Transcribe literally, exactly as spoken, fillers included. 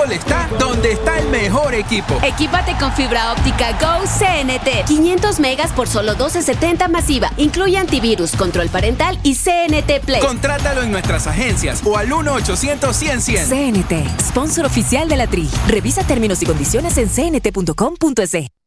fútbol está donde está el mejor equipo. Equípate con fibra óptica Go C N T. quinientos megas por solo doce setenta masiva. Incluye antivirus, control parental y C N T Play. Contrátalo en nuestras agencias o al uno ochocientos cien cien. C N T, sponsor oficial de la Tri. Revisa términos y condiciones en c n t punto com punto e s.